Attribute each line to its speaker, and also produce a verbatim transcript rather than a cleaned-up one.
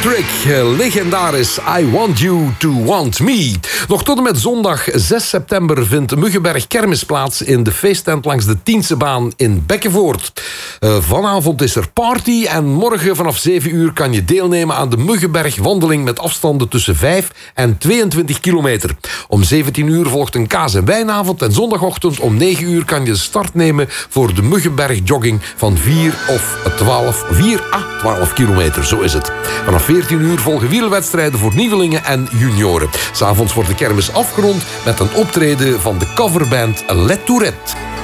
Speaker 1: Patrick, legendarisch I Want You To Want Me. Nog tot en met zondag zes september vindt Muggenberg Kermis plaats in de feesttent langs de Tiensebaan in Bekkenvoort. Uh, vanavond is er party en morgen vanaf zeven uur kan je deelnemen aan de Muggenberg wandeling met afstanden tussen vijf en tweeëntwintig kilometer. Om zeventien uur volgt een kaas- en wijnavond en zondagochtend om negen uur kan je start nemen voor de Muggenberg jogging van vier of twaalf, vier à twaalf kilometer, zo is het. Vanaf veertien uur volgen wielwedstrijden voor nieuwelingen en junioren. 'S Avonds wordt de kermis afgerond met een optreden van de coverband Les Tourettes.